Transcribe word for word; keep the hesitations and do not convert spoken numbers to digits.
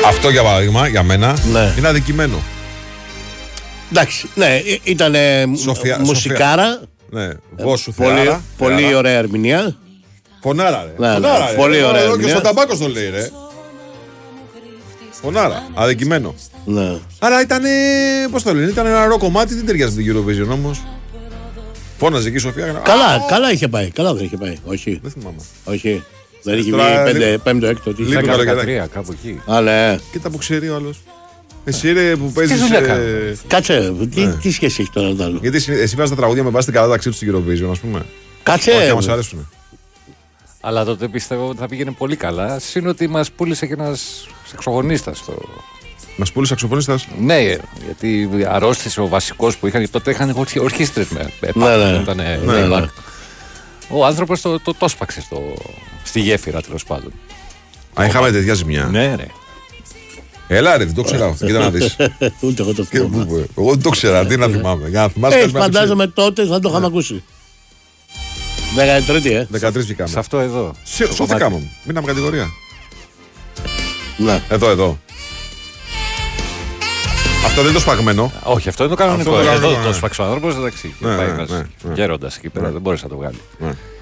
Αυτό για παράδειγμα, για μένα, ναι. είναι αδικημένο. Εντάξει, ναι, ήταν μουσικάρα. Ναι, Βόσου πολύ, θεάρα, πολύ θεάρα. ωραία ερμηνεία. Φωνάρα, ρε. Ναι, Φωνάρα, ναι, ρε. πολύ ωραία ερμηνεία. Και στον ταμπάκο το λέει, ρε. Φωνάρα, αδικημένο. Ναι. Άρα ήταν, πώς το λένε, ήταν ένα ρο κομμάτι, δεν ταιριάζει την Eurovision όμως. Φώναζε εκεί η Σοφία. Καλά, Α, καλά είχε πάει, καλά δεν είχε πάει, όχι. Δεν θυμάμαι. Όχι. Δεν είχε Τώρα, βγει λίγο- πέμπτο, έκτο, τι. λίγο είχε. καλοκαιράκι. κάπου εκεί. Α, ναι. Κοίτα που ξέρει ο άλλος. Εσύ ρε που παίζεις. δουλειά ε, κάνω. Κάτσε, τι, τι σχέση έχει τώρα το άλλο. Γιατί εσύ, εσύ βάζεις τα τραγούδια με βάση την κατάταξή του στην Eurovision, ας πούμε. Κάτσε. Όχι, να μας αρέσουν. Αλλά τότε πιστεύω ότι θα πήγαινε πολύ καλά. Συν ότι μας πούλησε και ένας σαξοφωνίστας στο. Μας πούλησε σαξοφωνίστας. Ναι, γιατί αρρώστησε ο βασικός που είχαν. Τότε είχαν ορχ- ορχήστρες με. Ναι, ναι. Ήταν, ε, Ναι, playback. ναι. Ο άνθρωπος το, το, το σπάξε στο, στη γέφυρα τέλος πάντων. Α, είχαμε τέτοια ζημιά. Ναι, ναι. Έλα ρε, δεν το ξέρα. Κοίτα να δεις. Ούτε εγώ το Και πού, θυμάμαι. πού, Εγώ δεν το ξέρα, τι να θυμάμαι. Για να θυμάσαι Ε, κάτι με άφηξε. φαντάζομαι τότε θα το είχαμε ακούσει. δεκατρία, ε. δεκατρείς βγήκαμε. Σε αυτό εδώ. Σε- Σώθηκαμε μου. Μείναμε κατηγορία. Ναι. Εδώ, εδώ. Αυτό δεν είναι το σπαγμένο. Όχι, αυτό είναι το κανονικό. Αυτό είναι το Εδώ κανονικό, το ναι. σφαξό άνθρωπο, εντάξει. Ναι, πάει ναι, ένας ναι, ναι. γέροντας εκεί πέρα, δεν μπορείς να το βγάλει. Ναι.